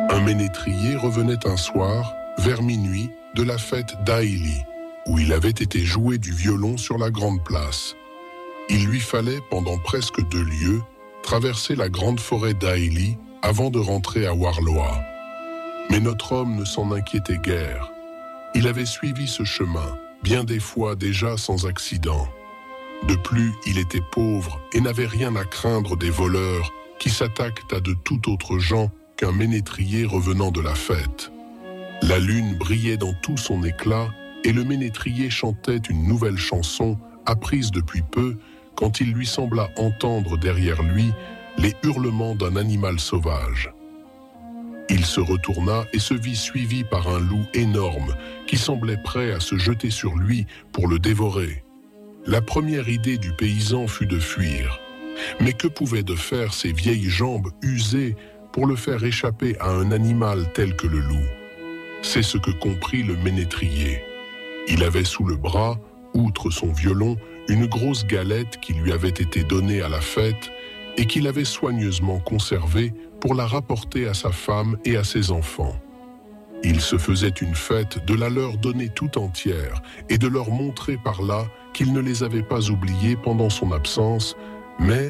Un ménétrier revenait un soir, vers minuit, de la fête d'Aïli, où il avait été joué du violon sur la grande place. Il lui fallait, pendant presque 2 lieues, traverser la grande forêt d'Aïli avant de rentrer à Warloa. Mais notre homme ne s'en inquiétait guère. Il avait suivi ce chemin, bien des fois déjà sans accident. De plus, il était pauvre et n'avait rien à craindre des voleurs qui s'attaquent à de tout autres gens qu'un ménétrier revenant de la fête. La lune brillait dans tout son éclat et le ménétrier chantait une nouvelle chanson apprise depuis peu quand il lui sembla entendre derrière lui les hurlements d'un animal sauvage. Il se retourna et se vit suivi par un loup énorme qui semblait prêt à se jeter sur lui pour le dévorer. La première idée du paysan fut de fuir. Mais que pouvaient de faire ses vieilles jambes usées pour le faire échapper à un animal tel que le loup? C'est ce que comprit le ménétrier. Il avait sous le bras, outre son violon, une grosse galette qui lui avait été donnée à la fête et qu'il avait soigneusement conservée pour la rapporter à sa femme et à ses enfants. Il se faisait une fête de la leur donner tout entière et de leur montrer par là qu'il ne les avait pas oubliés pendant son absence, mais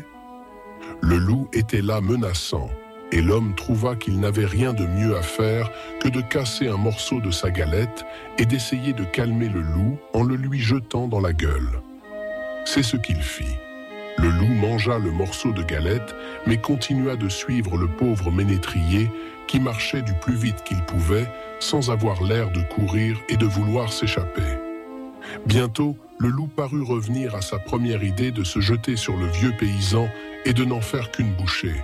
le loup était là menaçant et l'homme trouva qu'il n'avait rien de mieux à faire que de casser un morceau de sa galette et d'essayer de calmer le loup en le lui jetant dans la gueule. C'est ce qu'il fit. Le loup mangea le morceau de galette, mais continua de suivre le pauvre ménétrier qui marchait du plus vite qu'il pouvait, sans avoir l'air de courir et de vouloir s'échapper. Bientôt, le loup parut revenir à sa première idée de se jeter sur le vieux paysan et de n'en faire qu'une bouchée.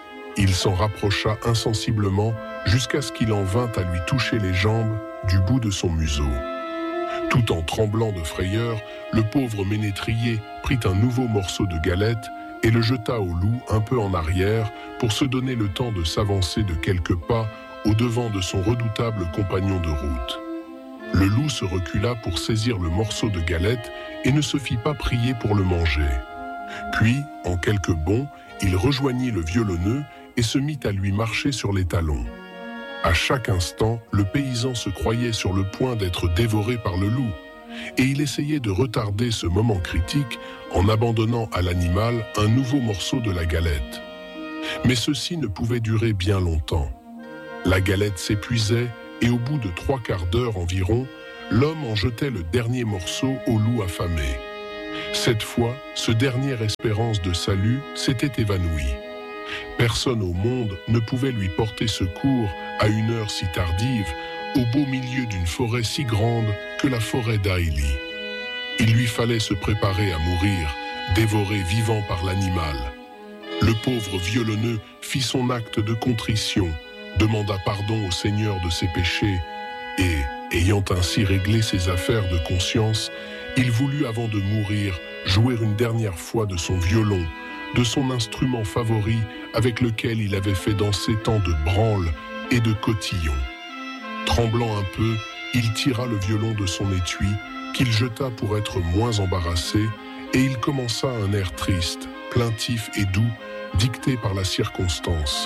Il s'en rapprocha insensiblement jusqu'à ce qu'il en vînt à lui toucher les jambes du bout de son museau. Tout en tremblant de frayeur, le pauvre ménétrier prit un nouveau morceau de galette et le jeta au loup un peu en arrière pour se donner le temps de s'avancer de quelques pas au-devant de son redoutable compagnon de route. Le loup se recula pour saisir le morceau de galette et ne se fit pas prier pour le manger. Puis, en quelques bonds, il rejoignit le violonneux et se mit à lui marcher sur les talons. À chaque instant, le paysan se croyait sur le point d'être dévoré par le loup, et il essayait de retarder ce moment critique en abandonnant à l'animal un nouveau morceau de la galette. Mais ceci ne pouvait durer bien longtemps. La galette s'épuisait, et au bout de 3/4 d'heure environ, l'homme en jetait le dernier morceau au loup affamé. Cette fois, ce dernière espérance de salut s'était évanoui. Personne au monde ne pouvait lui porter secours à une heure si tardive, au beau milieu d'une forêt si grande que la forêt d'Aïli. Il lui fallait se préparer à mourir, dévoré vivant par l'animal. Le pauvre violonneux fit son acte de contrition, demanda pardon au Seigneur de ses péchés et, ayant ainsi réglé ses affaires de conscience, il voulut avant de mourir jouer une dernière fois de son violon, de son instrument favori avec lequel il avait fait danser tant de branles et de cotillons. Tremblant un peu, il tira le violon de son étui, qu'il jeta pour être moins embarrassé, et il commença un air triste, plaintif et doux, dicté par la circonstance.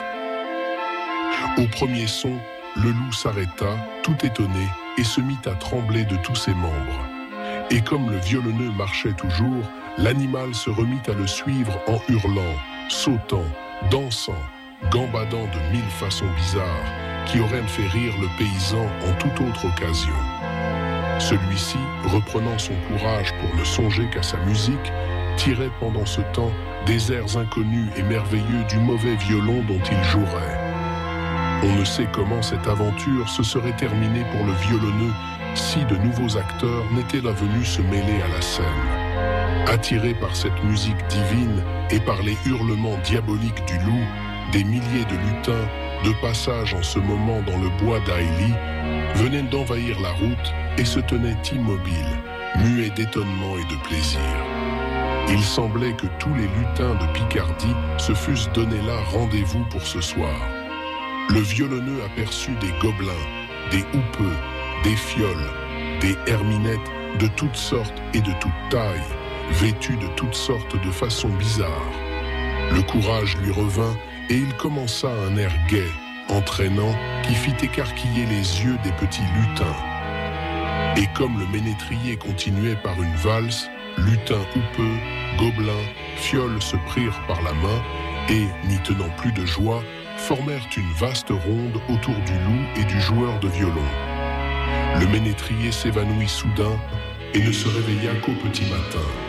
Au premier son, le loup s'arrêta, tout étonné, et se mit à trembler de tous ses membres. Et comme le violonneux marchait toujours, l'animal se remit à le suivre en hurlant, sautant, dansant, gambadant de 1000 façons bizarres qui auraient fait rire le paysan en toute autre occasion. Celui-ci, reprenant son courage pour ne songer qu'à sa musique, tirait pendant ce temps des airs inconnus et merveilleux du mauvais violon dont il jouerait. On ne sait comment cette aventure se serait terminée pour le violonneux si de nouveaux acteurs n'étaient là venus se mêler à la scène. Attirés par cette musique divine et par les hurlements diaboliques du loup, des milliers de lutins, de passage en ce moment dans le bois d'Aïli, venaient d'envahir la route et se tenaient immobiles, muets d'étonnement et de plaisir. Il semblait que tous les lutins de Picardie se fussent donné là rendez-vous pour ce soir. Le violonneux aperçut des gobelins, des houppeux, des fioles, des herminettes de toutes sortes et de toutes tailles, vêtus de toutes sortes de façons bizarres. Le courage lui revint et il commença un air gai, entraînant qui fit écarquiller les yeux des petits lutins. Et comme le ménétrier continuait par une valse, lutins houpeux, gobelins, fioles se prirent par la main et, n'y tenant plus de joie, formèrent une vaste ronde autour du loup et du joueur de violon. Le ménétrier s'évanouit soudain et ne se réveilla qu'au petit matin.